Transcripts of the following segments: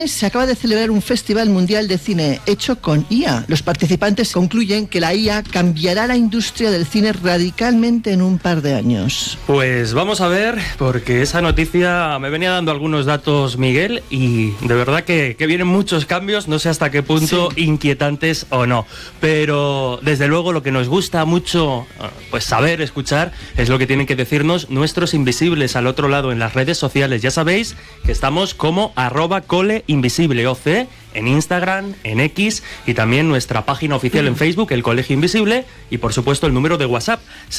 Se acaba de celebrar un Festival Mundial de Cine hecho con IA. Los participantes concluyen que la IA cambiará la industria del cine radicalmente en un par de años. Pues vamos a ver, porque esa noticia me venía dando algunos datos Miguel y de verdad que vienen muchos cambios, no sé hasta qué punto inquietantes o no. Pero desde luego lo que nos gusta mucho pues saber, escuchar, es lo que tienen que decirnos nuestros invisibles al otro lado en las redes sociales. Ya sabéis que estamos como @coleinvisibleoc en Instagram, en X y también nuestra página oficial en Facebook, El Colegio Invisible, y por supuesto el número de WhatsApp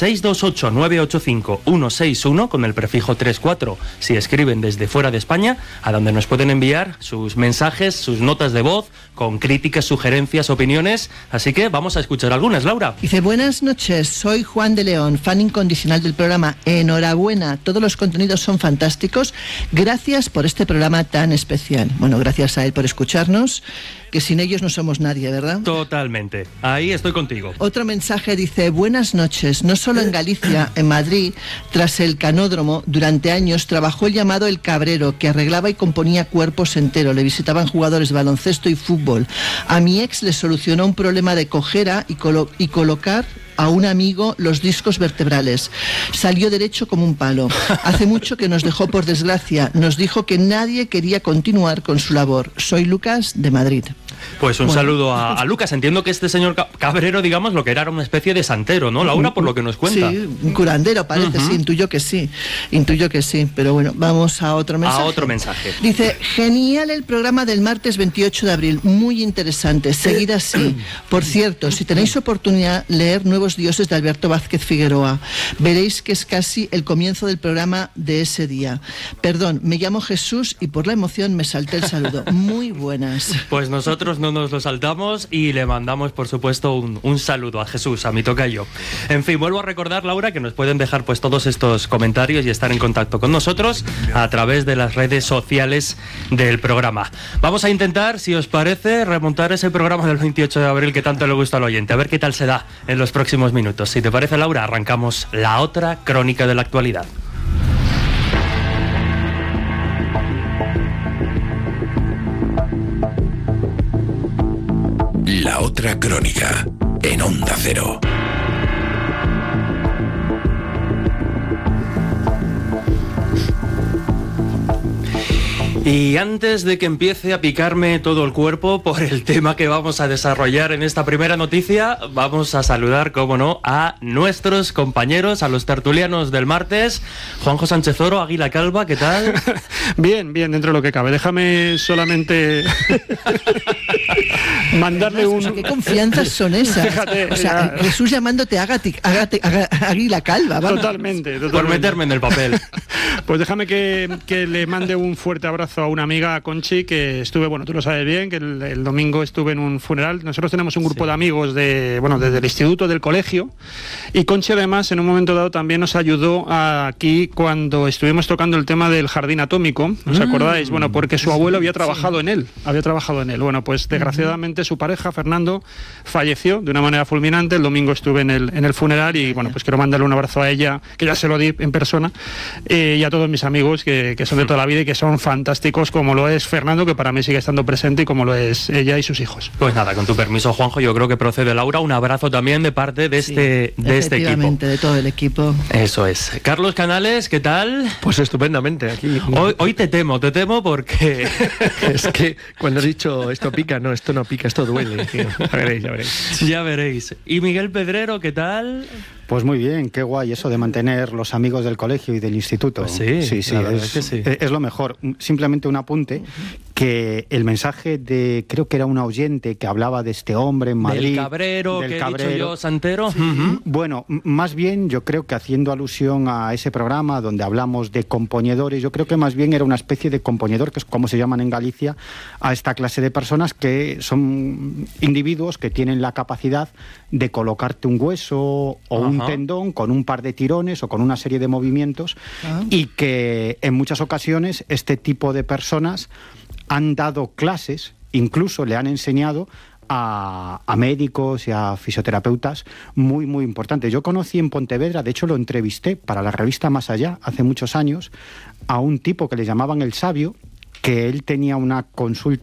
628-985-161 con el prefijo 34 si escriben desde fuera de España, a donde nos pueden enviar sus mensajes, sus notas de voz con críticas, sugerencias, opiniones. Así que vamos a escuchar algunas, Laura. Dice: buenas noches, soy Juan de León, fan incondicional del programa. Enhorabuena, todos los contenidos son fantásticos. Gracias por este programa tan especial. Bueno, gracias a él por escucharnos, que sin ellos no somos nadie, ¿verdad? Totalmente, ahí estoy contigo. Otro mensaje dice: buenas noches, no solo en Galicia, en Madrid, tras el canódromo, durante años trabajó el llamado El Cabrero, que arreglaba y componía cuerpos enteros. Le visitaban jugadores de baloncesto y fútbol. A mi ex le solucionó un problema de cojera y colocar a un amigo los discos vertebrales. Salió derecho como un palo. Hace mucho que nos dejó, por desgracia. Nos dijo que nadie quería continuar con su labor. Soy Lucas, de Madrid. Pues un saludo a Lucas. Entiendo que este señor Cabrero, digamos, lo que era una especie de santero, ¿no, Laura? Por lo que nos cuenta. Sí, un curandero parece, sí, intuyo que sí. Pero bueno, vamos a otro mensaje. Dice: genial el programa del martes 28 de abril, muy interesante, seguid así. Por cierto, si tenéis oportunidad, leer Nuevos Dioses de Alberto Vázquez Figueroa. Veréis que es casi el comienzo del programa de ese día. Perdón, me llamo Jesús y por la emoción me salté el saludo. Muy buenas. Pues nosotros no nos lo saltamos y le mandamos, por supuesto, un saludo a Jesús, a mi tocayo. En fin, vuelvo a recordar, Laura, que nos pueden dejar pues todos estos comentarios y estar en contacto con nosotros a través de las redes sociales del programa. Vamos a intentar, si os parece, remontar ese programa del 28 de abril que tanto le gusta al oyente, a ver qué tal se da en los próximos minutos. Si te parece, Laura, arrancamos la otra crónica de la actualidad. La otra crónica, en Onda Cero. Y antes de que empiece a picarme todo el cuerpo por el tema que vamos a desarrollar en esta primera noticia, vamos a saludar, como no, a nuestros compañeros, a los tertulianos del martes. Juanjo Sánchez Oro, Águila Calva, ¿qué tal? Bien, dentro de lo que cabe. Déjame solamente mandarle un... ¿Qué confianzas son esas? Fíjate, o sea, Jesús llamándote Águila Calva. Vamos. Totalmente. Por meterme en el papel. Pues déjame que le mande un fuerte abrazo a una amiga, Conchi, que estuve, bueno, tú lo sabes bien, que el domingo estuve en un funeral. Nosotros tenemos un grupo de amigos desde el instituto, del colegio, y Conchi además en un momento dado también nos ayudó aquí cuando estuvimos tocando el tema del jardín atómico, ¿os acordáis? Bueno, porque su abuelo había trabajado en él. Bueno, pues desgraciadamente su pareja, Fernando, falleció de una manera fulminante. El domingo estuve en el funeral y bueno, pues quiero mandarle un abrazo a ella, que ya se lo di en persona, y a todos mis amigos que son de toda la vida y que son fantásticos, como lo es Fernando, que para mí sigue estando presente, y como lo es ella y sus hijos. Pues nada, con tu permiso, Juanjo, yo creo que procede, Laura, un abrazo también de parte de este equipo. De todo el equipo. Eso es. Carlos Canales, ¿qué tal? Pues estupendamente, aquí. Hoy te temo porque... Es que cuando has dicho esto pica, no, esto no pica, esto duele, tío. Ya veréis. ¿Y Miguel Pedrero, qué tal? Pues muy bien, qué guay eso de mantener los amigos del colegio y del instituto. Pues sí, es lo mejor. Simplemente un apunte, que el mensaje de, creo que era un oyente que hablaba de este hombre en Madrid. Del Cabrero, que he dicho yo, santero. Sí. Bueno, más bien yo creo que haciendo alusión a ese programa donde hablamos de componedores, yo creo que más bien era una especie de componedor, que es como se llaman en Galicia, a esta clase de personas que son individuos que tienen la capacidad de colocarte un hueso o un tendón con un par de tirones o con una serie de movimientos, y que en muchas ocasiones este tipo de personas han dado clases, incluso le han enseñado a médicos y a fisioterapeutas muy, muy importantes. Yo conocí en Pontevedra, de hecho lo entrevisté para la revista Más Allá hace muchos años, a un tipo que le llamaban el Sabio, que él tenía una consulta